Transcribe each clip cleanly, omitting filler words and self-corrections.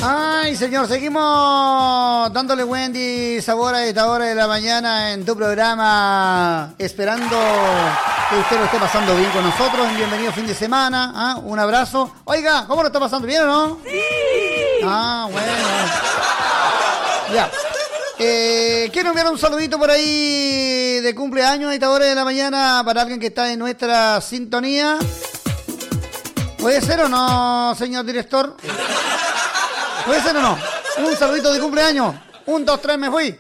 Ay, señor, seguimos dándole Wendy sabor a esta hora de la mañana en tu programa, esperando que usted lo esté pasando bien con nosotros. Bienvenido fin de semana, ¿ah? Un abrazo. Oiga, ¿cómo lo está pasando? ¿Bien o no? ¡Sí! Ah, bueno. Ya. Quiero enviar un saludito por ahí de cumpleaños a esta hora de la mañana para alguien que está en nuestra sintonía. ¿Puede ser o no, señor director? ¿Puede ser o no? Un saludito de cumpleaños. 1, 2, 3, me fui.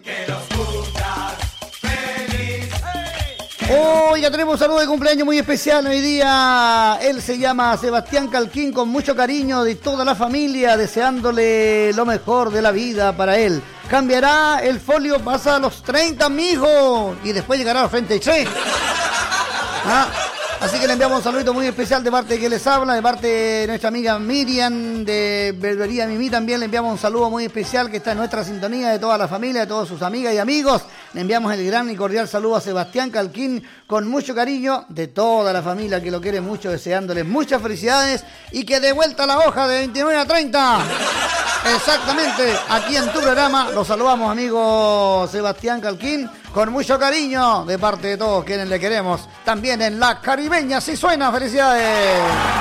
Hoy ya tenemos un saludo de cumpleaños muy especial hoy día. Él se llama Sebastián Calquín, con mucho cariño de toda la familia, deseándole lo mejor de la vida para él. Cambiará el folio, pasa a los 30, mijo, y después llegará a los 33. ¿Ah? Así que le enviamos un saludito muy especial de parte de que les habla, de parte de nuestra amiga Miriam de Berbería Mimi. También le enviamos un saludo muy especial que está en nuestra sintonía, de toda la familia, de todas sus amigas y amigos. Le enviamos el gran y cordial saludo a Sebastián Calquín con mucho cariño de toda la familia que lo quiere mucho, deseándoles muchas felicidades y que de vuelta a la hoja de 29 a 30. Exactamente, aquí en tu programa los saludamos, amigo Sebastián Calquín, con mucho cariño de parte de todos quienes le queremos. También en La Caribeña, sí suena, felicidades.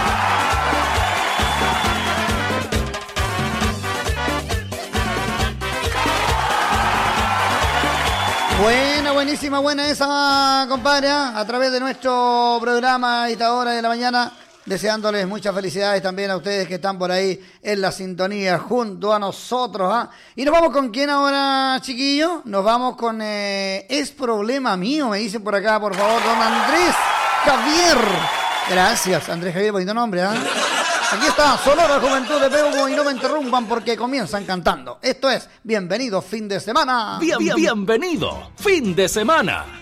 Buena esa, compadre, a través de nuestro programa a esta hora de la mañana. Deseándoles muchas felicidades también a ustedes que están por ahí en la sintonía junto a nosotros. Y nos vamos con quién ahora, chiquillo. Nos vamos con Es Problema Mío, me dicen por acá, por favor, don Andrés Javier. Gracias, Andrés Javier, bonito nombre, Aquí está, Sonora Juventud de Peumo, y no me interrumpan porque comienzan cantando. Esto es Bienvenido Fin de Semana. Bienvenido Fin de Semana.